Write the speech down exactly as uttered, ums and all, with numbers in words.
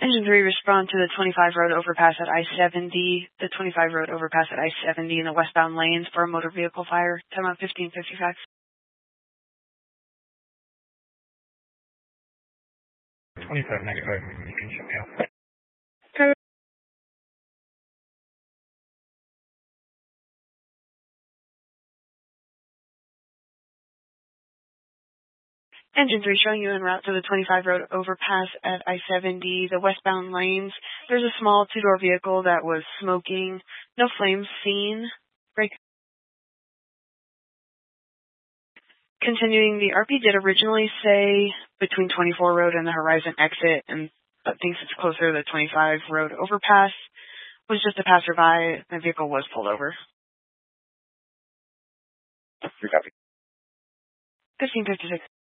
Engine three, respond to the twenty-five road overpass at I seventy, the twenty-five road overpass at I seventy in the westbound lanes for a motor vehicle fire. Time out fifteen fifty-five. twenty-five, next road. You can shut me off. Code. Engine three, showing you en route to the twenty-five road overpass at I seventy, the westbound lanes. There's a small two-door vehicle that was smoking. No flames seen. Break. Continuing, the R P did originally say between twenty-four road and the Horizon exit, and but thinks it's closer to the twenty-five road overpass. Was just a passerby. The vehicle was pulled over. Three copy. fifteen fifty-six.